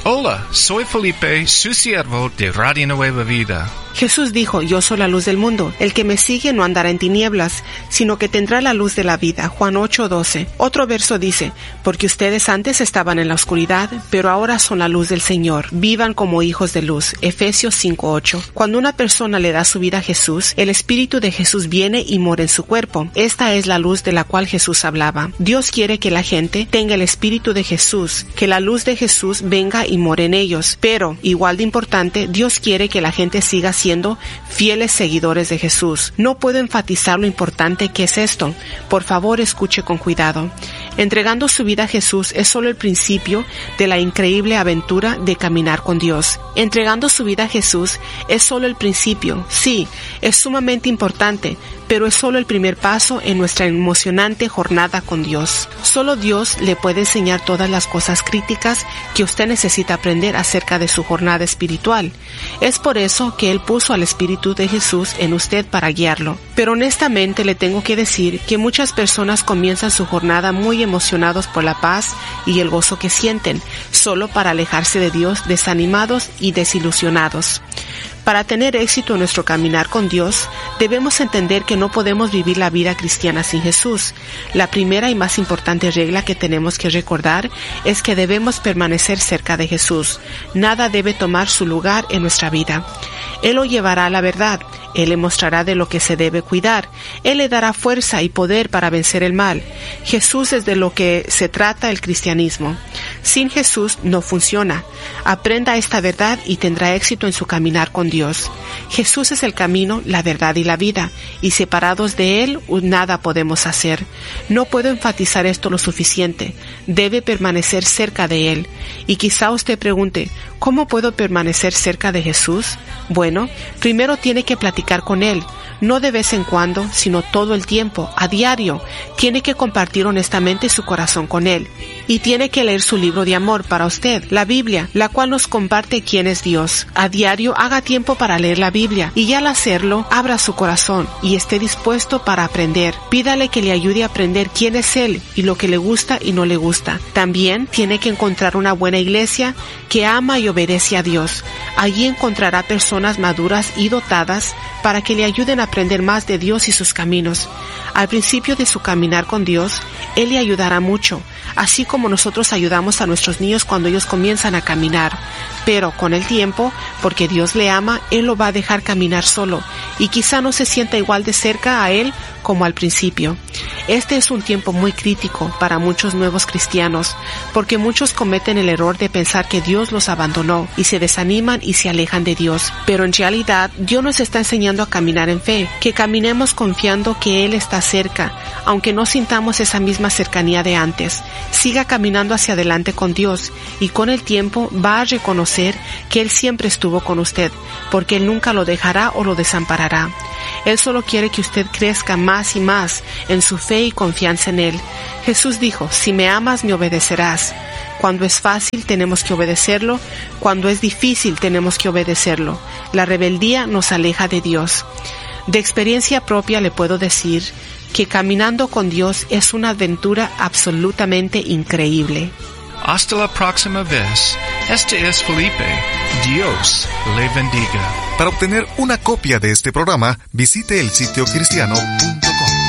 Hola, soy Felipe, su siervo de Radio Nueva Vida. Jesús dijo, yo soy la luz del mundo. El que me sigue no andará en tinieblas, sino que tendrá la luz de la vida. Juan 8:12. Otro verso dice, porque ustedes antes estaban en la oscuridad, pero ahora son la luz del Señor. Vivan como hijos de luz. Efesios 5:8. Cuando una persona le da su vida a Jesús, el Espíritu de Jesús viene y mora en su cuerpo. Esta es la luz de la cual Jesús hablaba. Dios quiere que la gente tenga el Espíritu de Jesús, que la luz de Jesús venga y more en ellos. Pero, igual de importante, Dios quiere que la gente siga siendo fieles seguidores de Jesús. No puedo enfatizar lo importante que es esto. Por favor, escuche con cuidado. Entregando su vida a Jesús es solo el principio de la increíble aventura de caminar con Dios. Entregando su vida a Jesús es solo el principio. Sí, es sumamente importante, pero es solo el primer paso en nuestra emocionante jornada con Dios. Solo Dios le puede enseñar todas las cosas críticas que usted necesita aprender acerca de su jornada espiritual. Es por eso que Él puso al Espíritu de Jesús en usted para guiarlo. Pero honestamente le tengo que decir que muchas personas comienzan su jornada muy emocionados por la paz y el gozo que sienten, solo para alejarse de Dios, desanimados y desilusionados. Para tener éxito en nuestro caminar con Dios, debemos entender que no podemos vivir la vida cristiana sin Jesús. La primera y más importante regla que tenemos que recordar es que debemos permanecer cerca de Jesús. Nada debe tomar su lugar en nuestra vida. Él lo llevará a la verdad. Él le mostrará de lo que se debe cuidar. Él le dará fuerza y poder para vencer el mal. Jesús es de lo que se trata el cristianismo. Sin Jesús no funciona. Aprenda esta verdad y tendrá éxito en su caminar con Dios. Jesús es el camino, la verdad y la vida, y separados de Él nada podemos hacer. No puedo enfatizar esto lo suficiente. Debe permanecer cerca de Él. Y quizá usted pregunte, ¿cómo puedo permanecer cerca de Jesús? Bueno, primero tiene que platicar con Él. No de vez en cuando, sino todo el tiempo, a diario. Tiene que compartir honestamente su corazón con Él. Y tiene que leer su libro de amor para usted, la Biblia, la cual nos comparte quién es Dios. A diario haga tiempo para leer la Biblia y al hacerlo, abra su corazón y esté dispuesto para aprender. Pídale que le ayude a aprender quién es Él y lo que le gusta y no le gusta. También tiene que encontrar una buena iglesia que ama y obedece a Dios. Allí encontrará personas maduras y dotadas para que le ayuden a aprender más de Dios y sus caminos. Al principio de su caminar con Dios, Él le ayudará mucho, así como nosotros ayudamos a nuestros niños cuando ellos comienzan a caminar. Pero con el tiempo, porque Dios le ama, Él lo va a dejar caminar solo, y quizá no se sienta igual de cerca a Él como al principio. Este es un tiempo muy crítico para muchos nuevos cristianos, porque muchos cometen el error de pensar que Dios los abandonó y se desaniman y se alejan de Dios. Pero en realidad, Dios nos está enseñando a caminar en fe, que caminemos confiando que Él está cerca, aunque no sintamos esa misma cercanía de antes. Siga caminando hacia adelante con Dios y con el tiempo va a reconocer que Él siempre estuvo con usted, porque Él nunca lo dejará o lo desamparará. Él solo quiere que usted crezca más y más en su fe y confianza en Él. Jesús dijo, si me amas, me obedecerás. Cuando es fácil, tenemos que obedecerlo. Cuando es difícil, tenemos que obedecerlo. La rebeldía nos aleja de Dios. De experiencia propia le puedo decir que caminando con Dios es una aventura absolutamente increíble. Hasta la próxima vez. Este es Felipe. Dios le bendiga. Para obtener una copia de este programa, visite el sitio cristiano.com.